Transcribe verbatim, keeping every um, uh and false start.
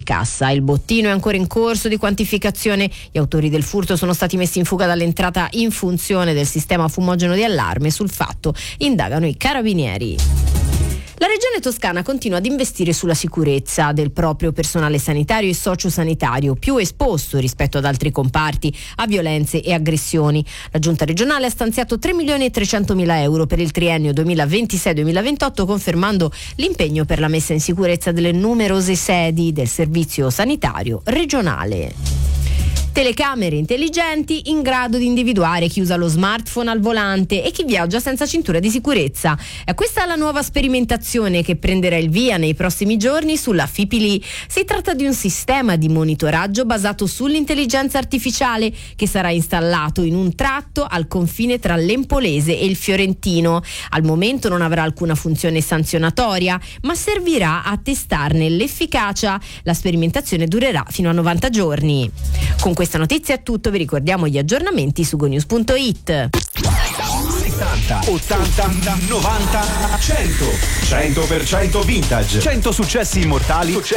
cassa. Il bottino è ancora in corso di quantificazione. Gli autori del furto sono stati messi in fuga dall'entrata in funzione del sistema fumogeno di allarme. Sul fatto indagano i carabinieri. La Regione Toscana continua ad investire sulla sicurezza del proprio personale sanitario e sociosanitario, più esposto rispetto ad altri comparti a violenze e aggressioni. La Giunta regionale ha stanziato tre milioni e trecentomila euro per il triennio duemilaventisei duemilaventotto, confermando l'impegno per la messa in sicurezza delle numerose sedi del servizio sanitario regionale. Telecamere intelligenti in grado di individuare chi usa lo smartphone al volante e chi viaggia senza cintura di sicurezza. E questa è la nuova sperimentazione che prenderà il via nei prossimi giorni sulla Fipili. Si tratta di un sistema di monitoraggio basato sull'intelligenza artificiale che sarà installato in un tratto al confine tra l'Empolese e il Fiorentino. Al momento non avrà alcuna funzione sanzionatoria, ma servirà a testarne l'efficacia. La sperimentazione durerà fino a novanta giorni. Con questa notizia è tutto, vi ricordiamo gli aggiornamenti su gonews punto it. settanta, ottanta, novanta, cento. cento per cento vintage. cento successi immortali